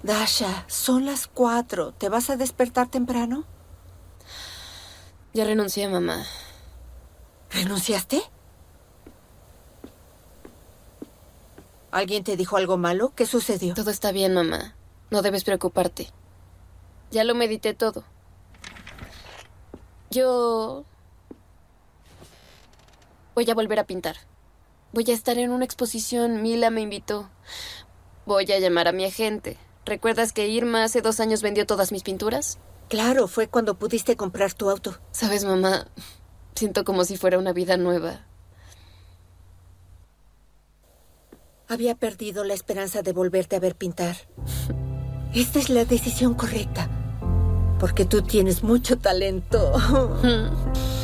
Dasha, son las 4. ¿Te vas a despertar temprano? Ya renuncié, mamá. ¿Renunciaste? ¿Alguien te dijo algo malo? ¿Qué sucedió? Todo está bien, mamá. No debes preocuparte. Ya lo medité todo. Yo voy a volver a pintar. Voy a estar en una exposición. Mila me invitó. Voy a llamar a mi agente. ¿Recuerdas que Irma hace 2 años vendió todas mis pinturas? Claro, fue cuando pudiste comprar tu auto. Sabes, mamá, siento como si fuera una vida nueva. Había perdido la esperanza de volverte a ver pintar. Esta es la decisión correcta. Porque tú tienes mucho talento.